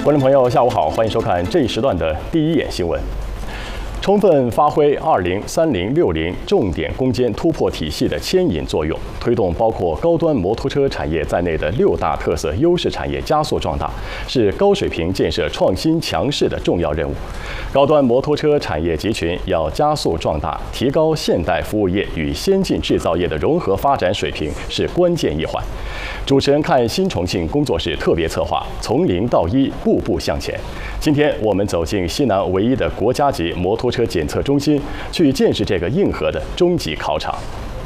观众朋友，下午好，欢迎收看这一时段的第一眼新闻。充分发挥20、30、60重点攻坚突破体系的牵引作用，推动包括高端摩托车产业在内的6大特色优势产业加速壮大，是高水平建设创新强势的重要任务。高端摩托车产业集群要加速壮大，提高现代服务业与先进制造业的融合发展水平是关键一环。主持人看新重庆工作室特别策划，从0到1，步步向前。今天我们走进西南唯一的国家级摩托车检测中心，去见识这个硬核的终极考场。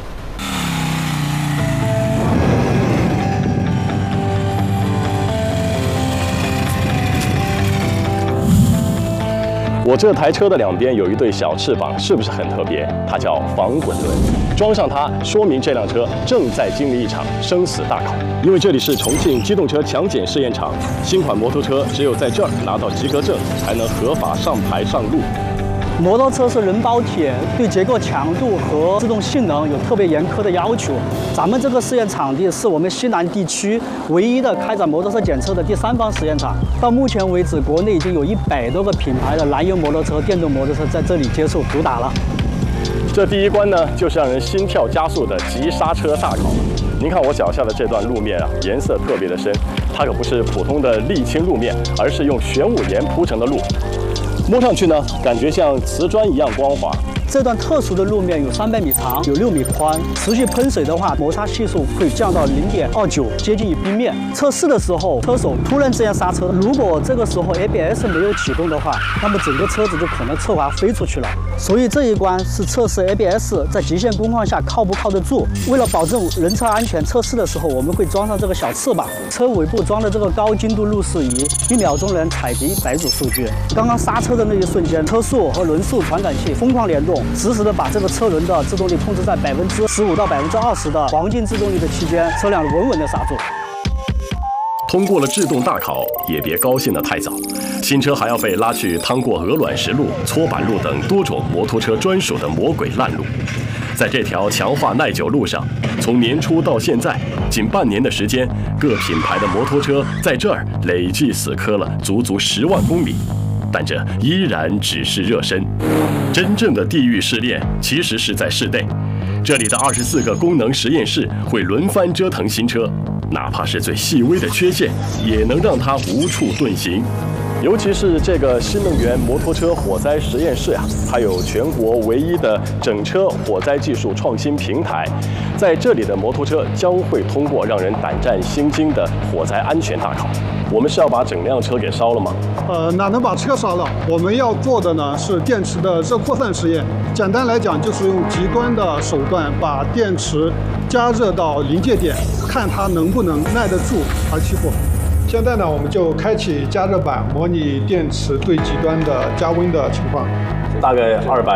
我这台车的两边有一对小翅膀，是不是很特别？它叫防滚轮。装上它，说明这辆车正在经历一场生死大考。因为这里是重庆机动车强检试验场，新款摩托车只有在这儿拿到及格证，才能合法上牌上路。 摩托车是人包铁，对结构强度和制动性能有特别严苛的要求。咱们这个试验场地是我们西南地区唯一的开展摩托车检测的第3方实验场。到目前为止，国内已经有100多个品牌的燃油摩托车、电动摩托车在这里接受主打了。 这第一关呢，就是让人心跳加速的急刹车大考。您看我脚下的这段路面啊，颜色特别的深，它可不是普通的沥青路面，而是用玄武岩铺成的路。摸上去呢，感觉像瓷砖一样光滑。 这段特殊的路面有300米长，有6米宽。持续喷水的话，摩擦系数会降到0.29，接近于冰面。测试的时候，车手突然之间刹车，如果这个时候 ABS 没有启动的话，那么整个车子就可能侧滑飞出去了。所以这一关是测试 ABS 在极限工况下靠不靠得住。为了保证人车安全，测试的时候我们会装上这个小翅膀，车尾部装的这个高精度路试仪，1秒钟能采集100组数据。刚刚刹车的那一瞬间，车速和轮速传感器疯狂联动。实时的把这个车轮的制动力控制在15%到20%的黄金制动力的期间，车辆稳稳的刹住。 通过了制动大考，也别高兴得太早，新车还要被拉去趟过鹅卵石路、搓板路等多种摩托车专属的魔鬼烂路。在这条强化耐久路上，从年初到现在，仅半年的时间，各品牌的摩托车在这儿累计死磕了足足10万公里。但这依然只是热身，真正的地狱试炼其实是在室内。这里的24个功能实验室会轮番折腾新车，哪怕是最细微的缺陷，也能让它无处遁形。尤其是这个新能源摩托车火灾实验室它有全国唯一的整车火灾技术创新平台，在这里的摩托车将会通过让人胆战心惊的火灾安全大考。我们是要把整辆车给烧了吗？ 哪能把车烧了？我们要做的呢是电池的热扩散实验。简单来讲，就是用极端的手段把电池加热到临界点，看它能不能耐得住而起火。现在呢，我们就开启加热板，模拟电池最极端的加温的情况。 大概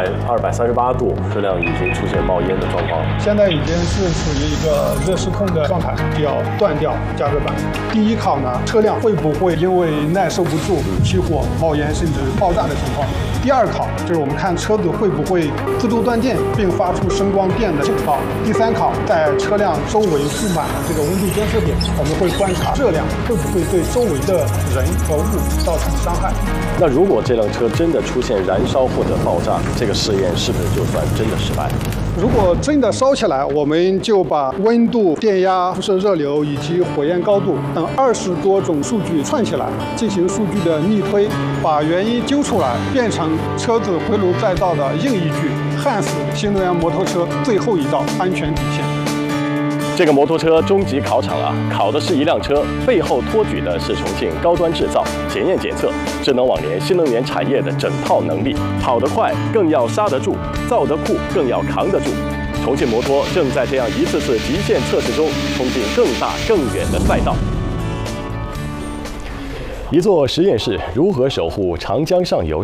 238度，车辆已经出现冒烟的状况。 现在已经是处于一个热失控的状态，要断掉加热板。第一考呢，车辆会不会因为耐受不住起火、冒烟甚至爆炸的情况？第2考就是我们看车子会不会自动断电并发出声光电的警报。第3考，在车辆周围布满了这个温度监测点，我们会观察热量会不会对周围的人和物造成伤害。 那如果这辆车真的出现燃烧或者爆炸，这个试验是不是就算真的失败了？ 如果真的烧起来，我们就把温度、电压、辐射热流以及火焰高度等20多种数据串起来，进行数据的逆推，把原因揪出来，变成车子回炉再造的硬依据，焊死新能源摩托车最后一道安全底线。 这个摩托车终极考场考的是一辆车，背后托举的是重庆高端制造、检验检测、智能网联新能源产业的整套能力。跑得快，更要刹得住；造得酷，更要扛得住。重庆摩托正在这样一次次极限测试中，冲进更大更远的赛道。一座实验室如何守护长江上游